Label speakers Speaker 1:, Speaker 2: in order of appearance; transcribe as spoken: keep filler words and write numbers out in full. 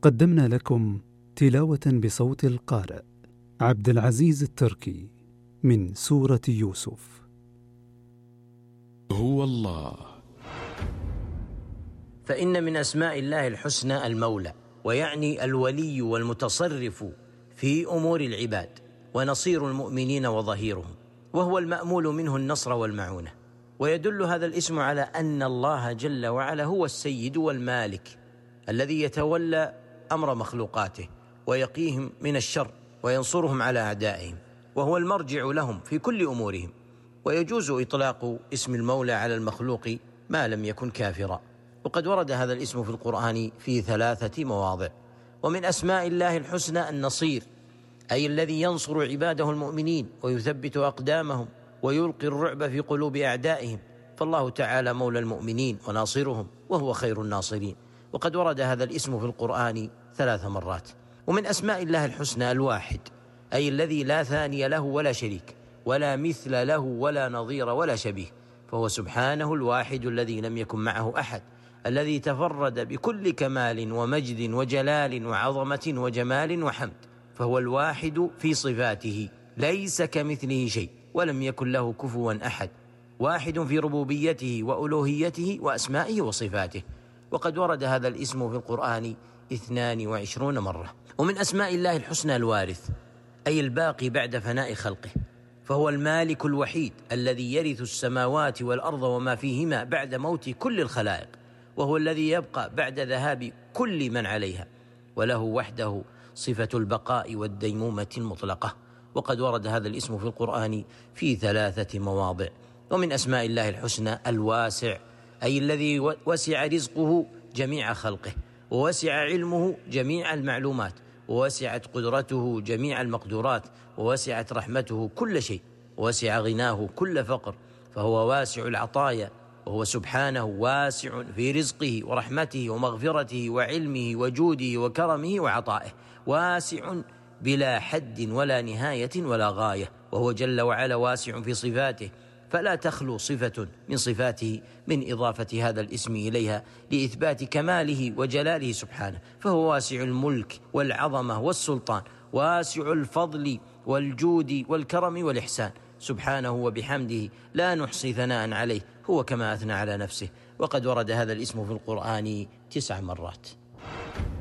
Speaker 1: قدمنا لكم تلاوة بصوت القارئ عبد العزيز التركي من سورة يوسف.
Speaker 2: هو الله.
Speaker 3: فإن من أسماء الله الحسنى المولى، ويعني الولي والمتصرف في أمور العباد ونصير المؤمنين وظهيرهم، وهو المأمول منه النصر والمعونة. ويدل هذا الاسم على أن الله جل وعلا هو السيد والمالك الذي يتولى أمر مخلوقاته ويقيهم من الشر وينصرهم على أعدائهم، وهو المرجع لهم في كل أمورهم. ويجوز إطلاق اسم المولى على المخلوق ما لم يكن كافرا، وقد ورد هذا الاسم في القرآن في ثلاثة مواضع. ومن أسماء الله الحسنى النصير، أي الذي ينصر عباده المؤمنين ويثبت أقدامهم ويلقي الرعب في قلوب أعدائهم، فالله تعالى مولى المؤمنين وناصرهم وهو خير الناصرين، وقد ورد هذا الاسم في القرآن ثلاث مرات. ومن أسماء الله الحسنى الواحد، أي الذي لا ثاني له ولا شريك ولا مثل له ولا نظير ولا شبيه، فهو سبحانه الواحد الذي لم يكن معه أحد، الذي تفرد بكل كمال ومجد وجلال وعظمة وجمال وحمد، فهو الواحد في صفاته ليس كمثله شيء ولم يكن له كفوا أحد، واحد في ربوبيته وألوهيته وأسمائه وصفاته، وقد ورد هذا الاسم في القرآن اثنان وعشرون مرة. ومن أسماء الله الحسنى الوارث، أي الباقي بعد فناء خلقه، فهو المالك الوحيد الذي يرث السماوات والأرض وما فيهما بعد موت كل الخلائق، وهو الذي يبقى بعد ذهاب كل من عليها، وله وحده صفة البقاء والديمومة المطلقة، وقد ورد هذا الاسم في القرآن في ثلاثة مواضع. ومن أسماء الله الحسنى الواسع، أي الذي وسع رزقه جميع خلقه، ووسع علمه جميع المعلومات، ووسعت قدرته جميع المقدورات، ووسعت رحمته كل شيء، ووسع غناه كل فقر، فهو واسع العطايا، وهو سبحانه واسع في رزقه ورحمته ومغفرته وعلمه وجوده وكرمه وعطائه، واسع بلا حد ولا نهاية ولا غاية، وهو جل وعلا واسع في صفاته، فلا تخلو صفة من صفاته من إضافة هذا الاسم إليها لإثبات كماله وجلاله سبحانه، فهو واسع الملك والعظمة والسلطان، واسع الفضل والجود والكرم والإحسان، سبحانه وبحمده لا نحصي ثناء عليه، هو كما أثنى على نفسه، وقد ورد هذا الاسم في القرآن تسع مرات.